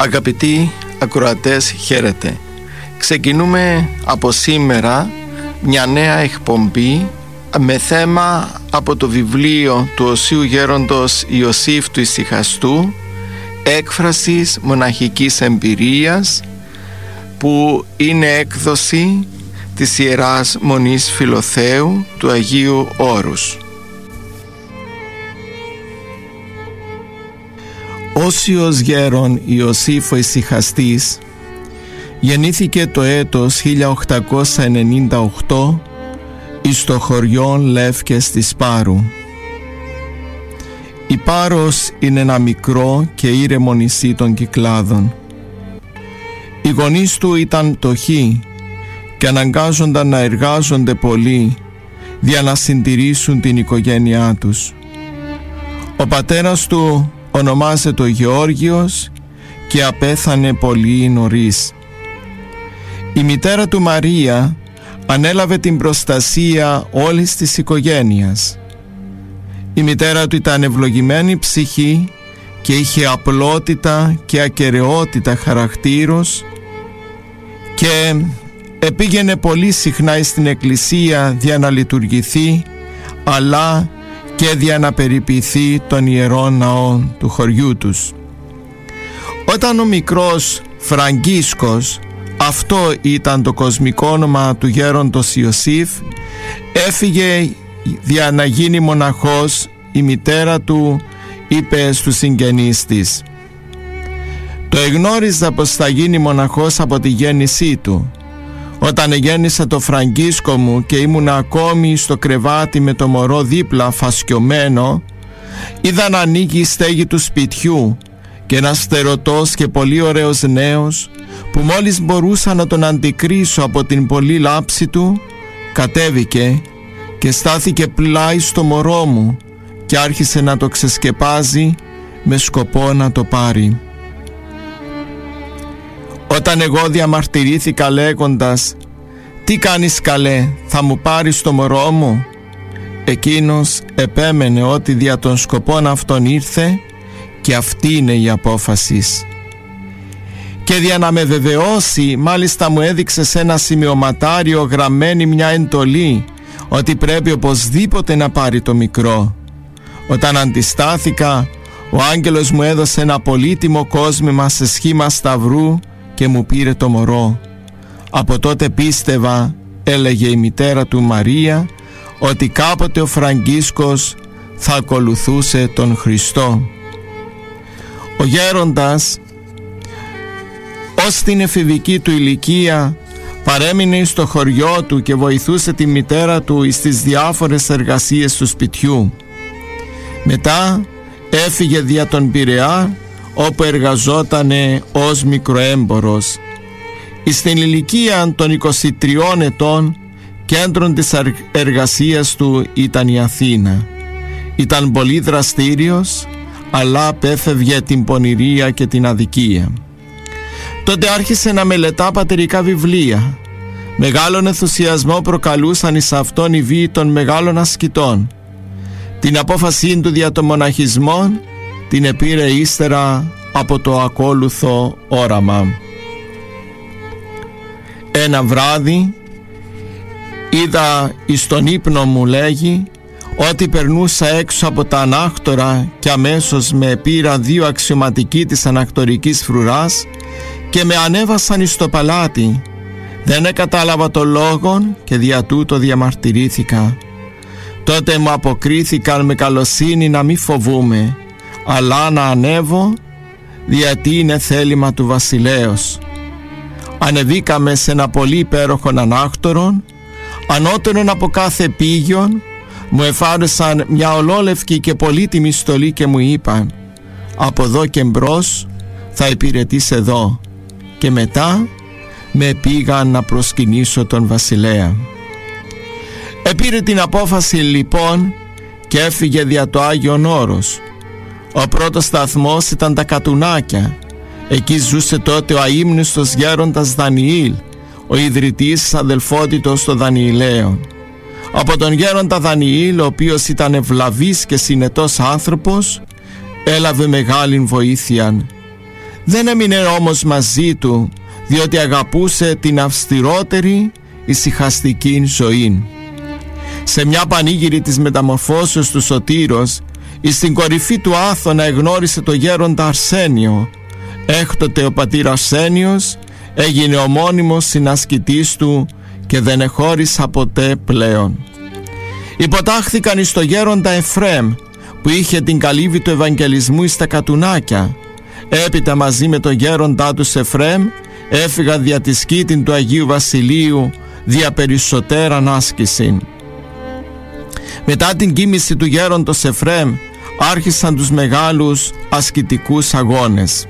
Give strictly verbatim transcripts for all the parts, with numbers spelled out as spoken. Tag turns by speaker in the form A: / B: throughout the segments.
A: Αγαπητοί ακροατές, χαίρετε. Ξεκινούμε από σήμερα μια νέα εκπομπή με θέμα από το βιβλίο του Οσίου Γέροντος Ιωσήφ του Ησυχαστού, έκφρασης μοναχικής εμπειρίας, που είναι έκδοση της Ιεράς Μονής Φιλοθέου του Αγίου Όρους. Όσιος γέρον Ιωσήφ ο Ησυχαστής γεννήθηκε το έτος χίλια οκτακόσια ενενήντα οκτώ εις το χωριόν Λεύκες της Πάρου. Η Πάρος είναι ένα μικρό και ήρεμο νησί των Κυκλάδων. Οι γονείς του ήταν πτωχοί και αναγκάζονταν να εργάζονται πολύ για να συντηρήσουν την οικογένειά τους. Ο πατέρας του ονομάζεται Γεώργιος και απέθανε πολύ νωρίς. Η μητέρα του Μαρία ανέλαβε την προστασία όλης της οικογένειας. Η μητέρα του ήταν ευλογημένη ψυχή και είχε απλότητα και ακεραιότητα χαρακτήρος και επήγαινε πολύ συχνά στην εκκλησία για να λειτουργηθεί, αλλά και για να περιποιηθεί των ιερών ναών του χωριού τους. Όταν ο μικρός Φραγκίσκος, αυτό ήταν το κοσμικό όνομα του γέροντος Ιωσήφ, έφυγε για να γίνει μοναχός, η μητέρα του είπε στους συγγενείς της: «Το εγνώριζα πως θα γίνει μοναχός από τη γέννησή του. Όταν γέννησα το Φραγκίσκο μου και ήμουν ακόμη στο κρεβάτι με το μωρό δίπλα φασκιωμένο, είδα να ανοίγει η στέγη του σπιτιού και ένας φτερωτός και πολύ ωραίος νέος, που μόλις μπορούσα να τον αντικρίσω από την πολλή λάψη του, κατέβηκε και στάθηκε πλάι στο μωρό μου και άρχισε να το ξεσκεπάζει με σκοπό να το πάρει. Όταν εγώ διαμαρτυρήθηκα λέγοντας «Τι κάνεις καλέ, θα μου πάρεις το μωρό μου», εκείνος επέμενε ότι δια των σκοπών αυτών ήρθε και αυτή είναι η απόφαση. Και για να με βεβαιώσει, μάλιστα μου έδειξε σε ένα σημειωματάριο γραμμένη μια εντολή ότι πρέπει οπωσδήποτε να πάρει το μικρό. Όταν αντιστάθηκα, ο άγγελος μου έδωσε ένα πολύτιμο κόσμημα σε σχήμα σταυρού και μου πήρε το μωρό. Από τότε πίστευα, έλεγε η μητέρα του Μαρία, ότι κάποτε ο Φραγκίσκος θα ακολουθούσε τον Χριστό. Ο γέροντας, ως την εφηβική του ηλικία, παρέμεινε στο χωριό του και βοηθούσε τη μητέρα του στις διάφορες εργασίες του σπιτιού. Μετά έφυγε δια τον Πειραιά, όπου εργαζότανε ως μικροέμπορος. Στην ηλικία των είκοσι τριών ετών, κέντρον της εργασίας του ήταν η Αθήνα. Ήταν πολύ δραστήριος, αλλά απέφευγε την πονηρία και την αδικία. Τότε άρχισε να μελετά πατερικά βιβλία. Μεγάλον ενθουσιασμό προκαλούσαν εις αυτόν οι βίοι των μεγάλων ασκητών. Την απόφασή του δια των μοναχισμών την επήρε ύστερα από το ακόλουθο όραμα. Ένα βράδυ είδα εις τον ύπνο μου, λέγει, ότι περνούσα έξω από τα ανάκτορα και αμέσως με επήρα δύο αξιωματικοί της ανακτορικής φρουράς και με ανέβασαν εις το παλάτι. Δεν εκατάλαβα το λόγον και δια τούτο διαμαρτυρήθηκα. Τότε μου αποκρίθηκαν με καλοσύνη να μη φοβούμε, αλλά να ανέβω, γιατί είναι θέλημα του βασιλέως. Ανεβήκαμε σε ένα πολύ υπέροχον ανάκτορον, ανώτερον από κάθε πήγιον. Μου εφάρεσαν μια ολόλευκη και πολύτιμη στολή και μου είπαν «Από εδώ και μπρος θα υπηρετείς εδώ», και μετά με πήγαν να προσκυνήσω τον βασιλέα. Επήρε την απόφαση λοιπόν και έφυγε δια το Άγιον Όρος. Ο πρώτος σταθμός ήταν τα Κατουνάκια. Εκεί ζούσε τότε ο αείμνηστος γέροντας Δανιήλ, ο ιδρυτής αδελφότητος των Δανιηλαίων. Από τον γέροντα Δανιήλ, ο οποίος ήταν ευλαβής και συνετός άνθρωπος, έλαβε μεγάλη βοήθεια. Δεν έμεινε όμως μαζί του, διότι αγαπούσε την αυστηρότερη ησυχαστική ζωή. Σε μια πανήγυρη της μεταμορφώσεως του Σωτήρος, εις την κορυφή του Άθωνα εγνώρισε το γέροντα Αρσένιο. Έκτοτε ο πατήρ Αρσένιος έγινε ο μόνιμος συνασκητής του και δεν εχώρισα ποτέ πλέον. Υποτάχθηκαν εις το γέροντα Εφραίμ, που είχε την καλύβη του Ευαγγελισμού εις τα Κατουνάκια. Έπειτα μαζί με τον γέροντά του Εφραίμ έφυγα δια τη σκήτην του Αγίου Βασιλείου δια περισσότεραν άσκησιν. Μετά την κοίμηση του γέροντος Εφραίμ άρχισαν τους μεγάλους ασκητικούς αγώνες.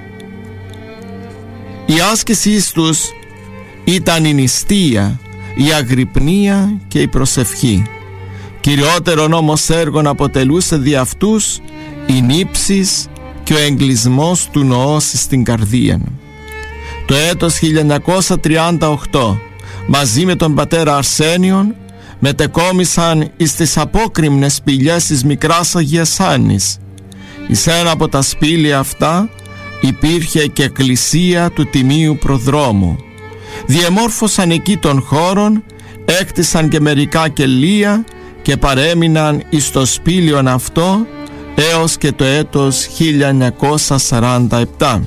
A: Η άσκησή τους ήταν η νηστεία, η αγρυπνία και η προσευχή. Κυριότερον όμως έργον αποτελούσε δι' αυτούς η νύψης και ο εγκλισμός του νοός στην καρδία. Το έτος χίλια εννιακόσια τριάντα οκτώ μαζί με τον πατέρα Αρσένιον μετεκόμισαν εις τις απόκρημνες σπηλιές της Μικράς Αγίας Άννης. Εις ένα από τα σπήλια αυτά υπήρχε και εκκλησία του Τιμίου Προδρόμου. Διεμόρφωσαν εκεί των χώρων, έκτισαν και μερικά κελία και παρέμειναν εις το σπήλιον αυτό έως και το έτος χίλια εννιακόσια σαράντα επτά.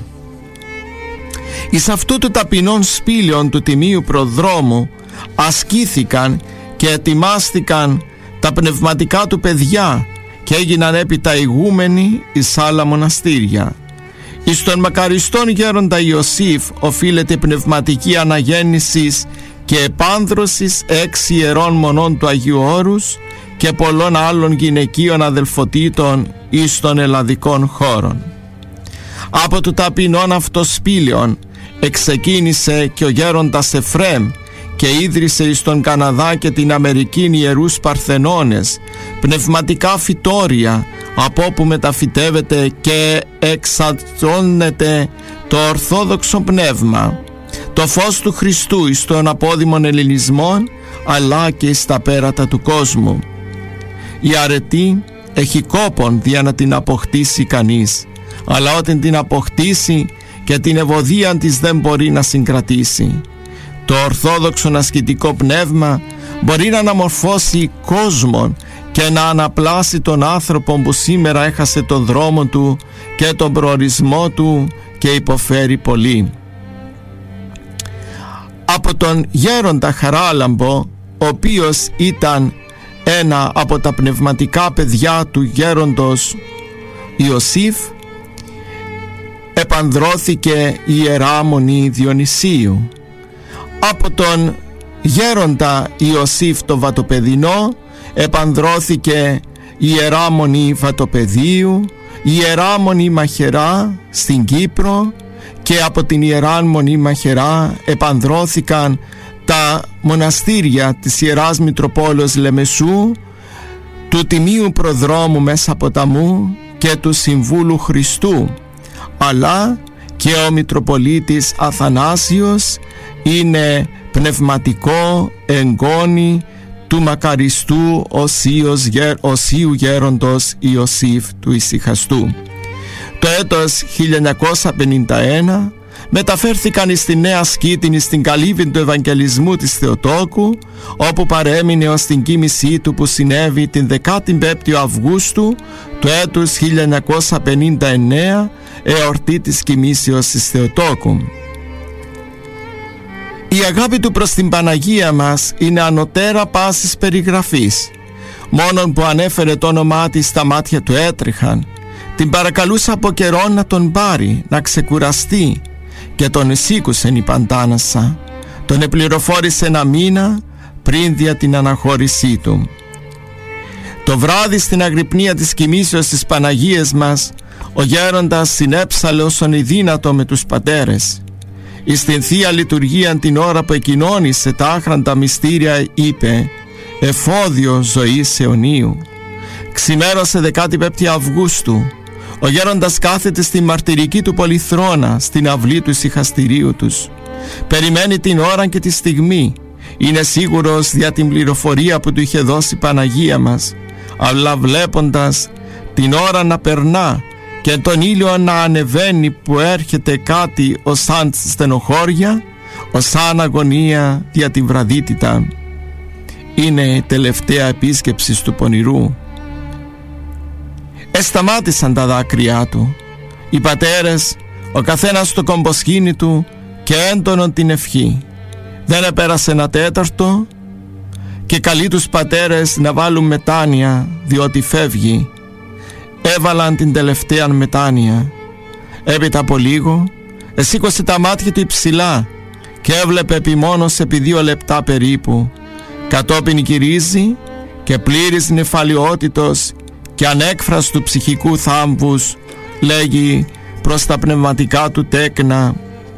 A: Εις αυτού του ταπεινών σπήλιον του Τιμίου Προδρόμου ασκήθηκαν και ετοιμάστηκαν τα πνευματικά του παιδιά και έγιναν έπειτα ηγούμενοι εις άλλα μοναστήρια. Εις τον μακαριστόν γέροντα Ιωσήφ οφείλεται πνευματική αναγέννησης και επάνδρωσης έξι ιερών μονών του Αγίου Όρους και πολλών άλλων γυναικείων αδελφοτήτων εις των ελλαδικών χώρων. Από του ταπεινών αυτοσπήλιων εξεκίνησε και ο γέροντας Εφραίμ και ίδρυσε εις τον Καναδά και την Αμερική ιερούς παρθενώνες, πνευματικά φυτόρια, από όπου μεταφυτεύεται και εξαρτώνεται το ορθόδοξο πνεύμα, το φως του Χριστού εις των απόδημων ελληνισμών, αλλά και εις τα πέρατα του κόσμου. Η αρετή έχει κόπον δια να την αποκτήσει κανείς, αλλά όταν την αποκτήσει και την ευωδία της δεν μπορεί να συγκρατήσει. Το ορθόδοξο ασκητικό πνεύμα μπορεί να αναμορφώσει κόσμον και να αναπλάσει τον άνθρωπο που σήμερα έχασε τον δρόμο του και τον προορισμό του και υποφέρει πολύ. Από τον γέροντα Χαράλαμπο, ο οποίος ήταν ένα από τα πνευματικά παιδιά του γέροντος Ιωσήφ, επανδρώθηκε η Ιερά Μονή Διονυσίου. Από τον γέροντα Ιωσήφ το Βατοπεδινό επανδρώθηκε η Ιερά Μονή Βατοπεδίου, η Ιερά Μονή Μαχαιρά στην Κύπρο, και από την Ιερά Μονή Μαχαιρά επανδρώθηκαν τα μοναστήρια της Ιεράς Μητροπόλεως Λεμεσού, του Τιμίου Προδρόμου Μέσα Ποταμού και του Συμβούλου Χριστού, αλλά και ο Μητροπολίτης Αθανάσιος είναι πνευματικό εγγόνι του μακαριστού Οσίος, Οσίου γέροντος Ιωσήφ του Ησυχαστού. Το έτος χίλια εννιακόσια πενήντα ένα μεταφέρθηκαν στη Νέα Σκήτινη στην καλύβη του Ευαγγελισμού της Θεοτόκου, όπου παρέμεινε ως την κοίμησή του που συνέβη την δεκαπέντε Αυγούστου του έτους χίλια εννιακόσια πενήντα εννέα, εορτή της κοιμήσεως της Θεοτόκου. Η αγάπη του προς την Παναγία μας είναι ανωτέρα πάσης περιγραφής. Μόνον που ανέφερε το όνομά της τα μάτια του έτρεχαν. Την παρακαλούσα από καιρό να τον πάρει, να ξεκουραστεί, και τον εσήκουσεν η Παντάνασα. Τον επληροφόρησε ένα μήνα πριν δια την αναχώρησή του. Το βράδυ στην αγρυπνία της κοιμήσεως της Παναγίας μας, ο γέροντας συνέψαλε όσον ιδύνατο με τους πατέρες. Εις την Θεία Λειτουργία την ώρα που εκοινώνησε τα άχραντα μυστήρια είπε «Εφόδιο ζωής αιωνίου». Ξημέρωσε δεκαπέντε Αυγούστου. Ο γέροντας κάθεται στη μαρτυρική του πολυθρόνα, στην αυλή του ησυχαστηρίου τους. Περιμένει την ώρα και τη στιγμή. Είναι σίγουρος δια την πληροφορία που του είχε δώσει η Παναγία μας, αλλά βλέποντας την ώρα να περνά και τον ήλιο να ανεβαίνει που έρχεται κάτι ως σαν στενοχώρια, ως σαν αγωνία δια την βραδύτητα. Είναι η τελευταία επίσκεψη του πονηρού. Εσταμάτησαν τα δάκρυά του. Οι πατέρες, ο καθένας στο κομποσχήνι του, και έντονον την ευχή. Δεν επέρασε ένα τέταρτο και καλεί τους πατέρες να βάλουν μετάνοια, διότι φεύγει. Έβαλαν την τελευταία μετάνοια. Έπειτα από λίγο εσήκωσε τα μάτια του υψηλά και έβλεπε επιμόνως επί δύο λεπτά περίπου. Κατόπιν γυρίζει και πλήρης νεφαλαιότητος και ανέκφραστου ψυχικού θάμβους λέγει προς τα πνευματικά του τέκνα: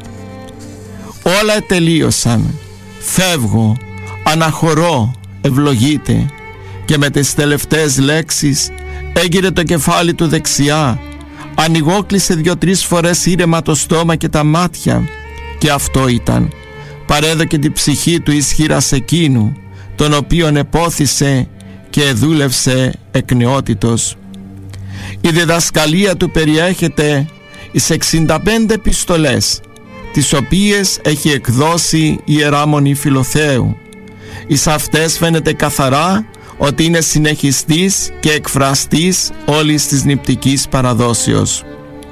A: όλα τελείωσαν, φεύγω, αναχωρώ, ευλογείτε. Και με τις τελευταίες λέξεις έγειρε το κεφάλι του δεξιά, ανοιγόκλεισε δυο-τρεις φορές ήρεμα το στόμα και τα μάτια, και αυτό ήταν. Παρέδωκε την ψυχή του ισχύρα σε εκείνου, τον οποίον επόθησε και δούλευσε εκ νεότητος. Η διδασκαλία του περιέχεται εις εξήντα πέντε επιστολές, τις οποίες έχει εκδώσει η Ιερά Μονή Φιλοθέου. Εις αυτές φαίνεται καθαρά ότι είναι συνεχιστής και εκφραστής όλης της νηπτικής παραδόσεως.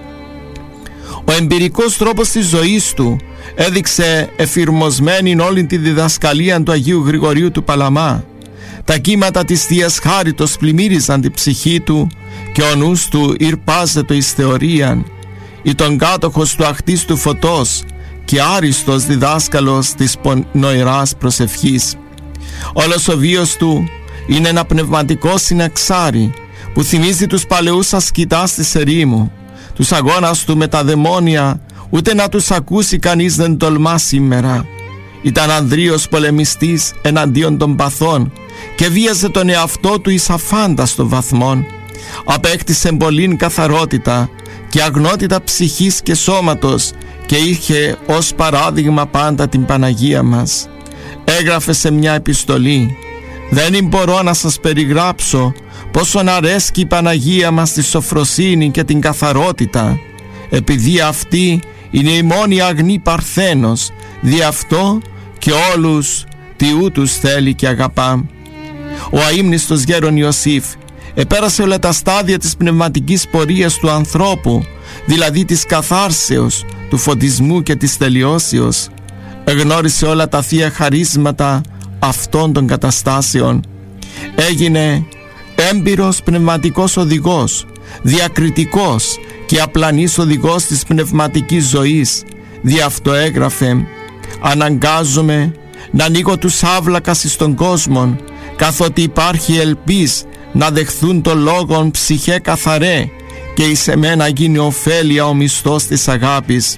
A: Ο εμπειρικός τρόπος της ζωής του έδειξε εφηρμοσμένη όλη τη διδασκαλία του Αγίου Γρηγορίου του Παλαμά. Τα κύματα της Θείας Χάριτος πλημμύριζαν την ψυχή του και ο νους του ηρπάζεται εις θεωρίαν. Ήταν κάτοχος του αχτίστου φωτός και άριστος διδάσκαλος της νοηράς προσευχής. Όλος ο βίος του είναι ένα πνευματικό συναξάρι που θυμίζει τους παλαιούς ασκητάς της ερήμου. Τους αγώνας του με τα δαιμόνια ούτε να τους ακούσει κανείς δεν τολμά σήμερα. Ήταν ανδρείος πολεμιστής εναντίον των παθών και βίαζε τον εαυτό του εις αφάνταστο βαθμόν. Απέκτησε πολλήν καθαρότητα και αγνότητα ψυχής και σώματος και είχε ως παράδειγμα πάντα την Παναγία μας. Έγραφε σε μια επιστολή: «Δεν μπορώ να σας περιγράψω πόσον αρέσκει η Παναγία μας τη σοφροσύνη και την καθαρότητα, επειδή αυτή είναι η μόνη αγνή παρθένος, δι' αυτό και όλους τιού τους θέλει και αγαπά». Ο αείμνηστος γέρον Ιωσήφ επέρασε όλα τα στάδια της πνευματικής πορείας του ανθρώπου, δηλαδή της καθάρσεως, του φωτισμού και της τελειώσεως. Εγνώρισε όλα τα θεία χαρίσματα αυτών των καταστάσεων. Έγινε έμπειρος πνευματικός οδηγός, διακριτικός και απλανής οδηγός της πνευματικής ζωής. Δι' αυτό έγραφε: «Αναγκάζομαι να ανοίγω τους άβλακας εις τον κόσμο, καθότι υπάρχει ελπίς να δεχθούν το λόγον ψυχέ καθαρέ και εις εμένα γίνει ωφέλεια ο μισθός της αγάπης».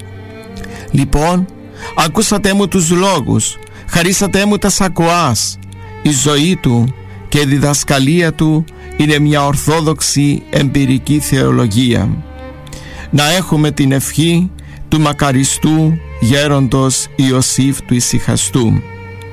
A: Λοιπόν, ακούσατε μου τους λόγους, χαρίσατε μου τα σακοάς. Η ζωή του και η διδασκαλία του είναι μια ορθόδοξη εμπειρική θεολογία. Να έχουμε την ευχή του μακαριστού γέροντος Ιωσήφ του Ησυχαστού.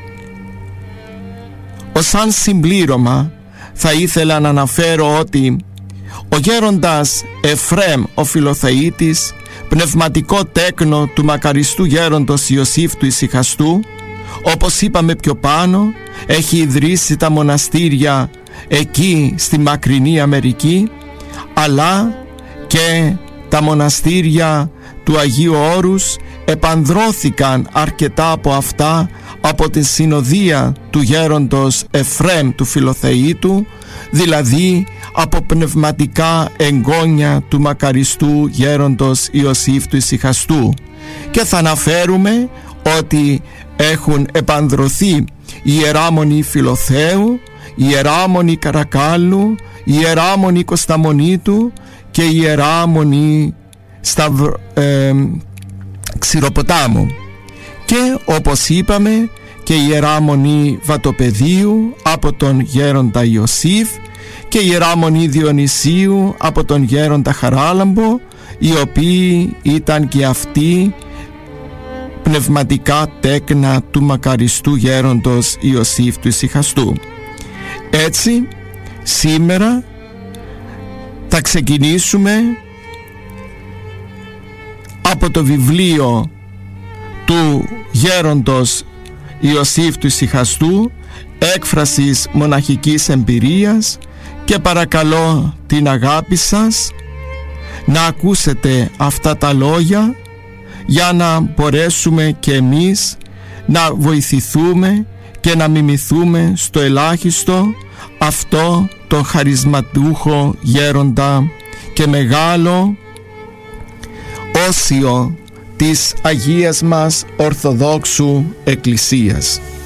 A: Ως σαν συμπλήρωμα θα ήθελα να αναφέρω ότι ο γέροντας Εφραίμ ο Φιλοθεήτης, πνευματικό τέκνο του μακαριστού γέροντος Ιωσήφ του Ησυχαστού, όπως είπαμε πιο πάνω, έχει ιδρύσει τα μοναστήρια εκεί στη μακρινή Αμερική, αλλά και τα μοναστήρια του Αγίου Όρους επανδρώθηκαν αρκετά από αυτά από την συνοδεία του γέροντος Εφραίμ του Φιλοθεήτου, δηλαδή από πνευματικά εγγόνια του μακαριστού γέροντος Ιωσήφ του Ησυχαστού. Και θα αναφέρουμε ότι έχουν επανδρωθεί η Ιερά Μονή Φιλοθέου, η Ιερά Μονή Καρακάλου, η Ιερά Μονή Κωσταμονίτου και η Ιερά Μονή Σταυρ, ε, Ξηροποτάμου, και όπως είπαμε και η Ιερά Μονή Βατοπεδίου από τον γέροντα Ιωσήφ και η Ιερά Μονή Διονυσίου από τον γέροντα Χαράλαμπο, οι οποίοι ήταν και αυτοί πνευματικά τέκνα του μακαριστού γέροντος Ιωσήφ του Ησυχαστού. Έτσι σήμερα θα ξεκινήσουμε από το βιβλίο του γέροντος Ιωσήφ του Ησυχαστού, έκφρασης μοναχικής εμπειρίας, και παρακαλώ την αγάπη σας να ακούσετε αυτά τα λόγια για να μπορέσουμε και εμείς να βοηθηθούμε και να μιμηθούμε στο ελάχιστο αυτό το χαρισματούχο γέροντα και μεγάλο όσιο της Αγίας μας Ορθοδόξου Εκκλησίας.